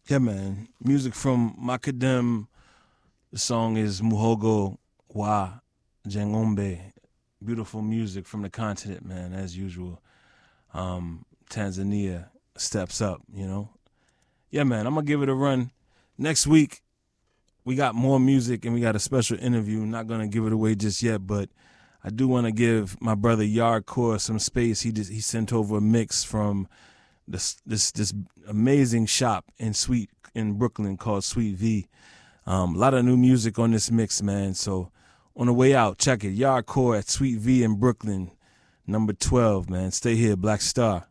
Yeah, man. Music from Makadem. The song is Muhogo wa Jengombe. Beautiful music from the continent, man, as usual. Tanzania steps up, you know. Yeah, man, I'm going to give it a run. Next week, we got more music and we got a special interview. Not going to give it away just yet, but I do want to give my brother Yardcore some space. He sent over a mix from this amazing shop in Brooklyn called Sweet V. A lot of new music on this mix, man. So on the way out, check it. Yardcore at Sweet V in Brooklyn, number 12, man. Stay here, Black Star.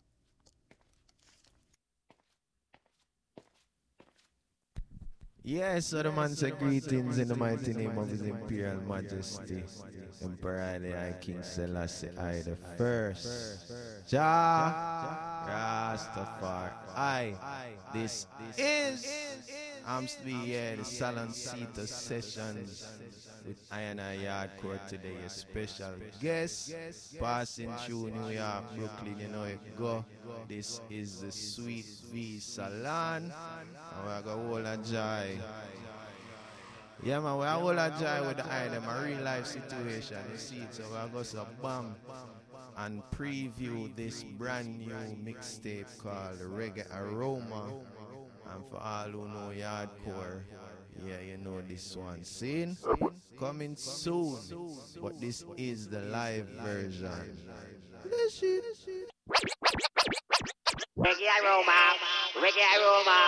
Yes, so the man said greetings in the mighty name of His Imperial Majesty, Emperor I King Selassie I the First. Jah Rastafari. This is I'm still here, the Salon Seater Sessions with Iron Yardcore today. A special guest passing through New York, Brooklyn, you know it go. This is the Sweet V Salon. And we're going to hold a joy. Yeah, man, we're going to hold a joy with the item, a real life situation. You see it, so we're going to bam and preview this brand new mixtape called Reggae Aroma. And for all who know Yardcore, yeah, you know this one. Seen? Coming soon. But this is the live version. Reggae Aroma, Reggae Aroma.